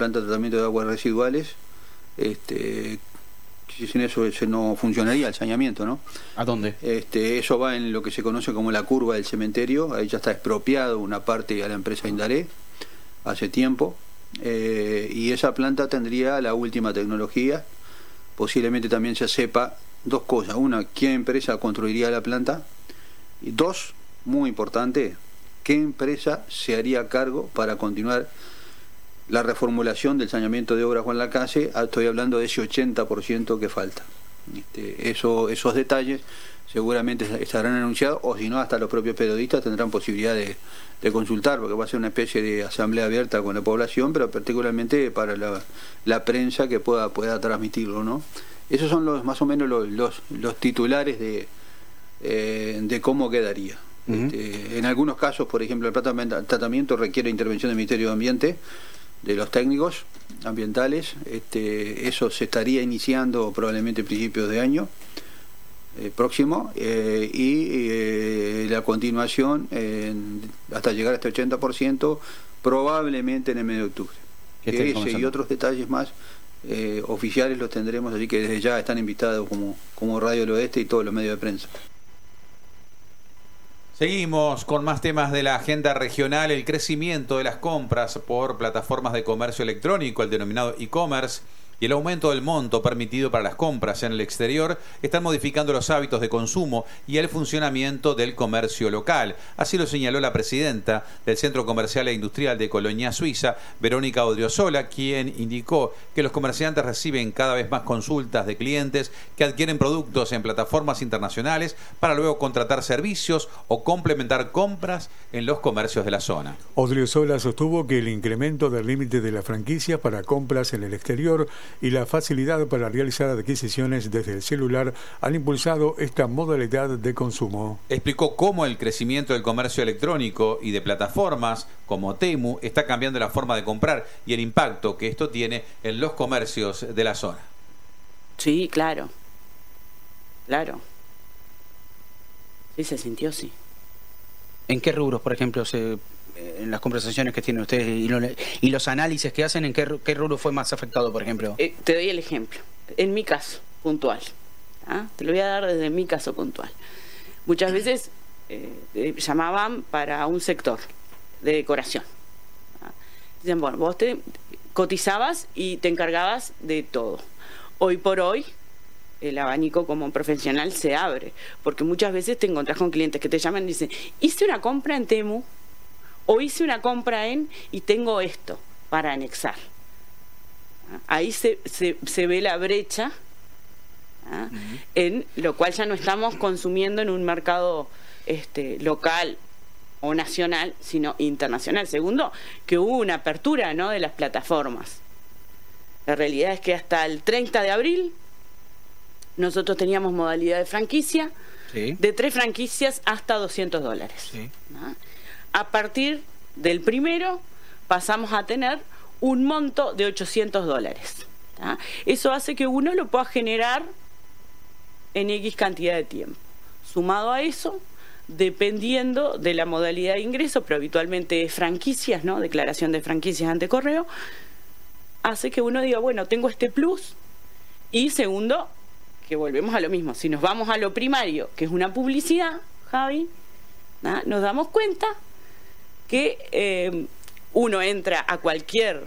planta de tratamiento de aguas residuales, sin eso no funcionaría el saneamiento, ¿no? ¿A dónde? Eso va en lo que se conoce como la curva del cementerio. Ahí ya está expropiado una parte a la empresa Indaré hace tiempo, y esa planta tendría la última tecnología. Posiblemente también se sepa dos cosas: una, qué empresa construiría la planta, y dos, muy importante, qué empresa se haría cargo para continuar la reformulación del saneamiento de obra Juan Lacase. Estoy hablando de ese 80% que falta. Esos detalles seguramente estarán anunciados, o si no, hasta los propios periodistas tendrán posibilidad de consultar, porque va a ser una especie de asamblea abierta con la población, pero particularmente para la prensa que pueda transmitirlo, ¿no? Esos son más o menos los titulares de cómo quedaría. En algunos casos, por ejemplo, el tratamiento requiere intervención del Ministerio de Ambiente, de los técnicos ambientales. Eso se estaría iniciando probablemente a principios de año próximo, y la continuación hasta llegar a este 80% probablemente en el mes de octubre. Ese y otros detalles más oficiales los tendremos, así que desde ya están invitados como Radio del Oeste y todos los medios de prensa. Seguimos con más temas de la agenda regional. El crecimiento de las compras por plataformas de comercio electrónico, el denominado e-commerce, y el aumento del monto permitido para las compras en el exterior están modificando los hábitos de consumo y el funcionamiento del comercio local. Así lo señaló la presidenta del Centro Comercial e Industrial de Colonia Suiza, Verónica Odriozola, quien indicó que los comerciantes reciben cada vez más consultas de clientes que adquieren productos en plataformas internacionales para luego contratar servicios o complementar compras en los comercios de la zona. Odriozola sostuvo que el incremento del límite de la franquicia para compras en el exterior y la facilidad para realizar adquisiciones desde el celular han impulsado esta modalidad de consumo. Explicó cómo el crecimiento del comercio electrónico y de plataformas como Temu está cambiando la forma de comprar y el impacto que esto tiene en los comercios de la zona. Sí, claro. Sí, se sintió, sí. ¿En qué rubros, por ejemplo, en las conversaciones que tienen ustedes y los análisis que hacen, en qué rubro fue más afectado, por ejemplo? Te doy el ejemplo. En mi caso puntual, te lo voy a dar desde mi caso puntual. Muchas veces llamaban para un sector de decoración. Dicen, bueno, vos te cotizabas y te encargabas de todo. Hoy por hoy el abanico como profesional se abre, porque muchas veces te encontrás con clientes que te llaman y dicen, hice una compra en Temu, o hice una compra y tengo esto para anexar. Ahí se ve la brecha, en lo cual ya no estamos consumiendo en un mercado local o nacional, sino internacional. Segundo, que hubo una apertura, ¿no?, de las plataformas. La realidad es que hasta el 30 de abril nosotros teníamos modalidad de franquicia, sí, de 3 franquicias hasta $200. Sí. A partir del 1 pasamos a tener un monto de $800. Eso hace que uno lo pueda generar en X cantidad de tiempo. Sumado a eso, dependiendo de la modalidad de ingreso, pero habitualmente franquicias, ¿no?, declaración de franquicias ante correo, hace que uno diga, bueno, tengo este plus. Y segundo, que volvemos a lo mismo, si nos vamos a lo primario, que es una publicidad, Javi, nos damos cuenta que uno entra a cualquier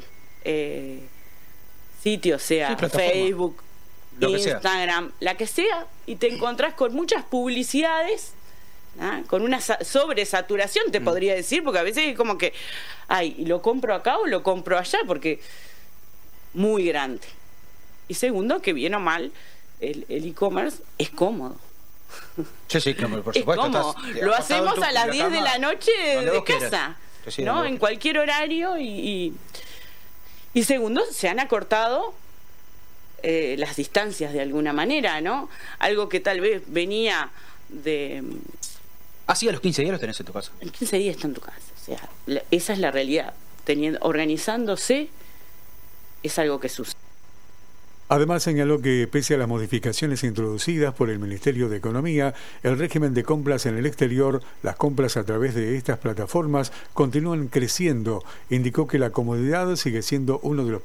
sitio, sea sí, Facebook, Instagram, la que sea, y te encontrás con muchas publicidades, con una sobresaturación, te podría decir, porque a veces es como que, ¿lo compro acá o lo compro allá? Porque muy grande. Y segundo, que bien o mal, el e-commerce es cómodo. Sí, claro, por supuesto. Es cómodo. Lo hacemos a las 10 de la noche de casa, sí, ¿no? En cualquier horario. Y segundo, se han acortado las distancias de alguna manera, ¿no? Algo que tal vez venía de... Así a los 15 días los tenés en tu casa. En 15 días está en tu casa. O sea, esa es la realidad. Organizándose es algo que sucede. Además señaló que pese a las modificaciones introducidas por el Ministerio de Economía, el régimen de compras en el exterior, las compras a través de estas plataformas continúan creciendo. Indicó que la comodidad sigue siendo uno de los